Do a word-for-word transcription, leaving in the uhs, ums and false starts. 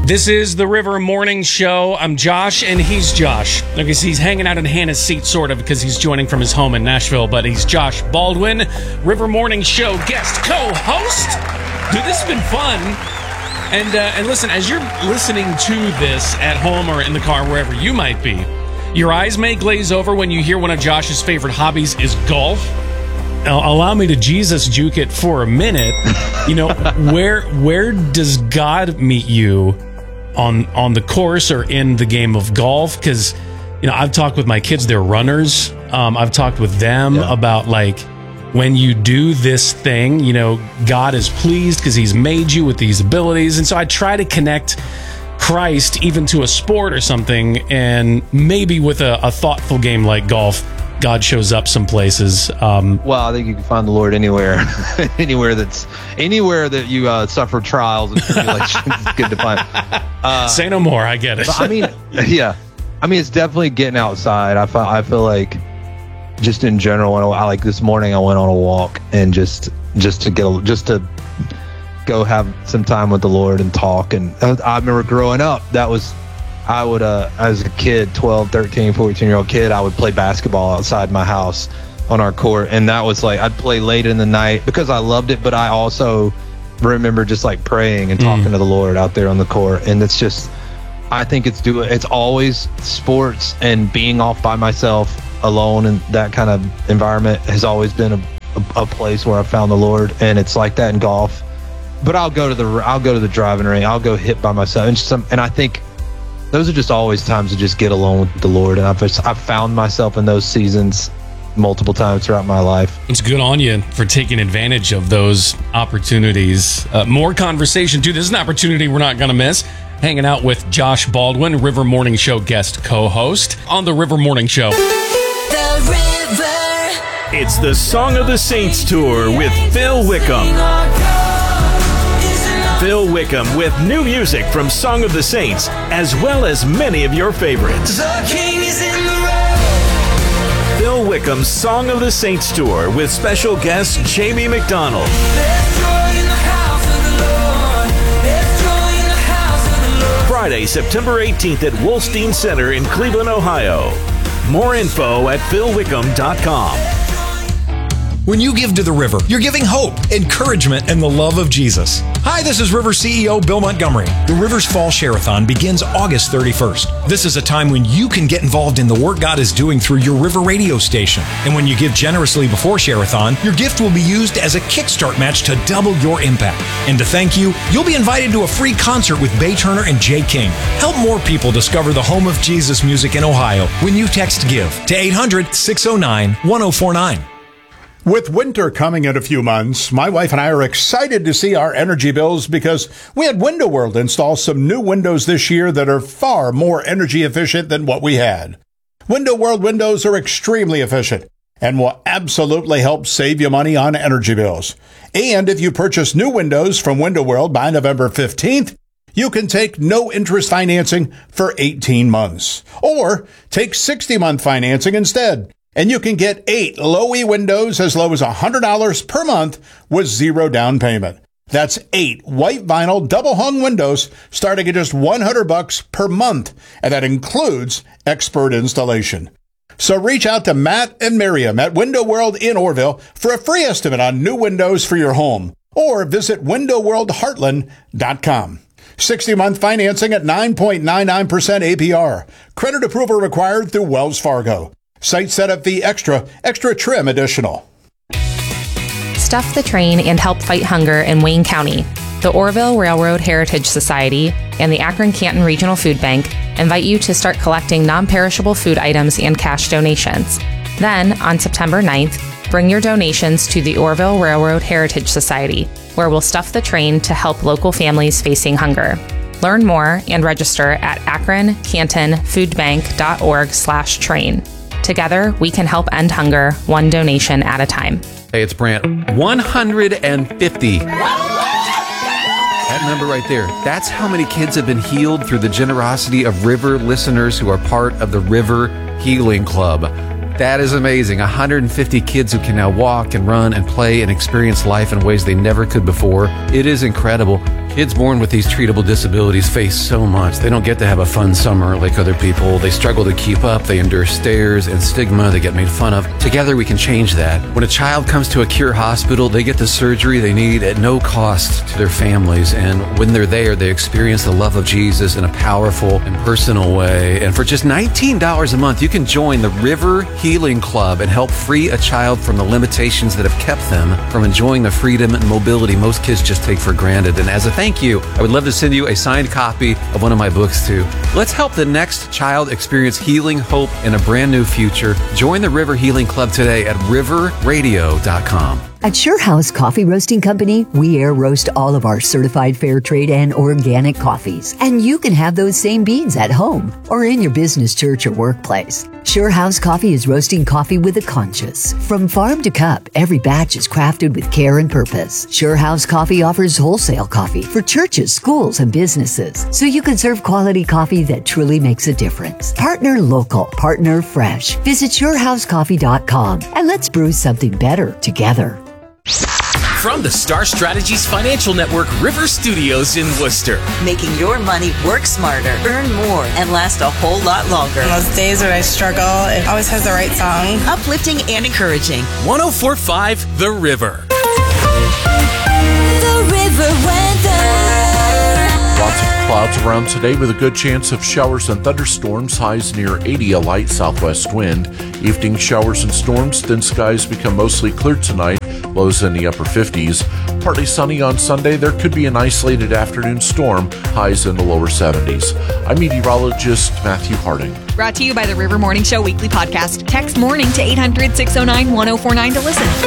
This is the River Morning Show. I'm Josh, and he's Josh. I guess he's hanging out in Hannah's seat, sort of, because he's joining from his home in Nashville, but he's Josh Baldwin, River Morning Show guest co-host. Dude, this has been fun. And, uh, and listen, as you're listening to this at home or in the car, wherever you might be, your eyes may glaze over when you hear one of Josh's favorite hobbies is golf. Now, allow me to Jesus juke it for a minute. You know, where where does God meet you on on the course or in the game of golf? Because, you know, I've talked with my kids, they're runners. Um, I've talked with them yeah. about, like, when you do this thing, you know, God is pleased because he's made you with these abilities. And so I try to connect Christ even to a sport or something, and maybe with a, a thoughtful game like golf, God shows up some places. Um, well, I think you can find the Lord anywhere, anywhere that's anywhere that you uh, suffer trials and tribulations. It's good to find. Uh, Say no more. I get it. I mean, yeah, I mean, it's definitely getting outside. I feel, I feel like just in general, I like this morning I went on a walk and just just to get a, just to go have some time with the Lord and talk. And I remember growing up, that was. I would, uh, as a kid, twelve, thirteen, fourteen-year-old kid, I would play basketball outside my house on our court. And that was like, I'd play late in the night because I loved it. But I also remember just like praying and talking mm. to the Lord out there on the court. And it's just, I think it's do it's always sports and being off by myself alone, and that kind of environment has always been a, a, a place where I found the Lord. And it's like that in golf. But I'll go to the I'll go to the driving range. I'll go hit by myself. And, some, and I think those are just always times to just get alone with the Lord. And I've just, I've found myself in those seasons multiple times throughout my life. It's good on you for taking advantage of those opportunities. Uh, more conversation, too. This is an opportunity we're not going to miss. Hanging out with Josh Baldwin, River Morning Show guest co-host on the River Morning Show. The River. It's the Song of the Saints Tour with Phil Wickham. Phil Wickham with new music from Song of the Saints, as well as many of your favorites. The King is in the road. Phil Wickham's Song of the Saints Tour with special guest Jamie McDonald. There's joy in the house of the Lord. There's joy in the house of the Lord. Friday, September eighteenth at Wolstein Center in Cleveland, Ohio. More info at phil wickham dot com. When you give to the River, you're giving hope, encouragement, and the love of Jesus. Hi, this is River C E O Bill Montgomery. The River's Fall Share-a-thon begins August thirty-first. This is a time when you can get involved in the work God is doing through your River radio station. And when you give generously before Share-a-thon, your gift will be used as a kickstart match to double your impact. And to thank you, you'll be invited to a free concert with Bay Turner and Jay King. Help more people discover the home of Jesus music in Ohio when you text GIVE to eight hundred, six oh nine, one oh four nine. With winter coming in a few months, my wife and I are excited to see our energy bills because we had Window World install some new windows this year that are far more energy efficient than what we had. Window World windows are extremely efficient and will absolutely help save you money on energy bills. And if you purchase new windows from Window World by November fifteenth, you can take no interest financing for eighteen months, or take sixty month financing instead. And you can get eight Low-E windows as low as one hundred dollars per month with zero down payment. That's eight white vinyl double-hung windows starting at just one hundred bucks per month, and that includes expert installation. So reach out to Matt and Miriam at Window World in Orville for a free estimate on new windows for your home, or visit window world heartland dot com. sixty month financing at nine point nine nine percent A P R. Credit approval required through Wells Fargo. Site setup fee extra, extra trim additional. Stuff the train and help fight hunger in Wayne County. The Orville Railroad Heritage Society and the Akron-Canton Regional Food Bank invite you to start collecting non-perishable food items and cash donations. Then, on September ninth, bring your donations to the Orville Railroad Heritage Society, where we'll stuff the train to help local families facing hunger. Learn more and register at akron canton food bank dot org slash train. Together, we can help end hunger one donation at a time. Hey, it's Brant. one hundred fifty. That number right there, that's how many kids have been healed through the generosity of River listeners who are part of the River Healing Club. That is amazing. one hundred fifty kids who can now walk and run and play and experience life in ways they never could before. It is incredible. Kids born with these treatable disabilities face so much. They don't get to have a fun summer like other people. They struggle to keep up. They endure stares and stigma. They get made fun of. Together, we can change that. When a child comes to a Cure hospital, they get the surgery they need at no cost to their families. And when they're there, they experience the love of Jesus in a powerful and personal way. And for just nineteen dollars a month, you can join the River Healing Club and help free a child from the limitations that have kept them from enjoying the freedom and mobility most kids just take for granted. And as a thank you, I would love to send you a signed copy of one of my books too. Let's help the next child experience healing, hope, and a brand new future. Join the River Healing Club today at river radio dot com. At Sure House Coffee Roasting Company, we air roast all of our certified fair trade and organic coffees. And you can have those same beans at home or in your business, church, or workplace. Sure House Coffee is roasting coffee with a conscience. From farm to cup, every batch is crafted with care and purpose. Sure House Coffee offers wholesale coffee for churches, schools, and businesses, so you can serve quality coffee that truly makes a difference. Partner local, partner fresh. Visit sure house coffee dot com and let's brew something better together. From the Star Strategies Financial Network River Studios in Worcester. Making your money work smarter, earn more, and last a whole lot longer. On those days when I struggle, it always has the right song. Uplifting and encouraging. one oh four point five The River. The River weather. Lots of clouds around today with a good chance of showers and thunderstorms, highs near eighty, a light southwest wind. Evening showers and storms, then skies become mostly clear tonight, lows in the upper fifties. Partly sunny on Sunday, there could be an isolated afternoon storm, highs in the lower seventies. I'm meteorologist Matthew Harding. Brought to you by the River Morning Show Weekly Podcast. Text morning to eight hundred, six oh nine, one oh four nine to listen.